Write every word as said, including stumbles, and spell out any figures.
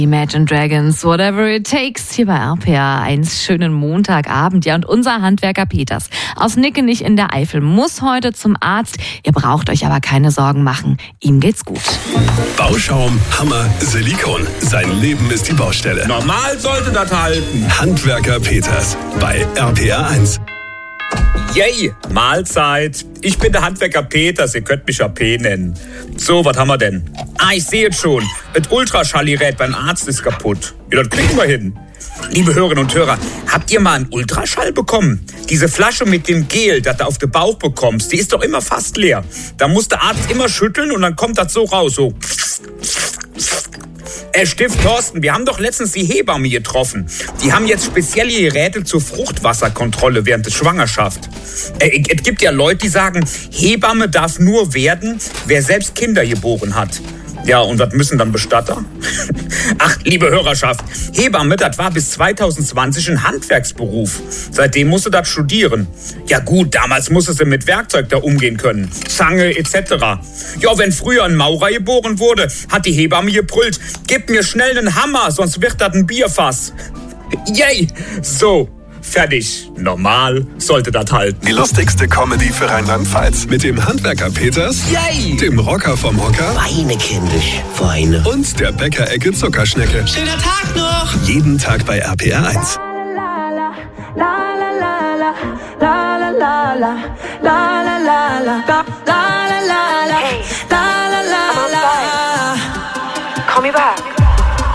Imagine Dragons, whatever it takes, hier bei R P R eins. Schönen Montagabend. Ja, und unser Handwerker Peters aus Nickenich in der Eifel muss heute zum Arzt. Ihr braucht euch aber keine Sorgen machen. Ihm geht's gut. Bauschaum, Hammer, Silikon. Sein Leben ist die Baustelle. Normal sollte das halten. Handwerker Peters bei R P R eins. Yay, Mahlzeit. Ich bin der Handwerker Peters, ihr könnt mich ja P nennen. So, was haben wir denn? Ah, ich sehe es schon. Das Ultraschallgerät beim Arzt ist kaputt. Ja, das kriegen wir hin. Liebe Hörerinnen und Hörer, habt ihr mal einen Ultraschall bekommen? Diese Flasche mit dem Gel, das du auf den Bauch bekommst, die ist doch immer fast leer. Da muss der Arzt immer schütteln und dann kommt das so raus, so. Äh, Stift Thorsten, wir haben doch letztens die Hebamme getroffen. Die haben jetzt spezielle Geräte zur Fruchtwasserkontrolle während der Schwangerschaft. Äh, es gibt ja Leute, die sagen, Hebamme darf nur werden, wer selbst Kinder geboren hat. Ja, und was müssen dann Bestatter? Ach, liebe Hörerschaft, Hebamme, das war bis zwanzig zwanzig ein Handwerksberuf. Seitdem musste das studieren. Ja gut, damals musste sie mit Werkzeug da umgehen können. Zange et cetera. Ja, wenn früher ein Maurer geboren wurde, hat die Hebamme gebrüllt, gib mir schnell einen Hammer, sonst wird das ein Bierfass. Yay! So. Fertig. Normal sollte das halten. Die lustigste Comedy für Rheinland-Pfalz. Mit dem Handwerker Peters, Yay! Dem Rocker vom Hocker Weine, kindisch, Weine. und der Bäckerecke Zuckerschnecke. Schöner Tag noch! Jeden Tag bei R P R eins. La la la la la la la la la la la la la la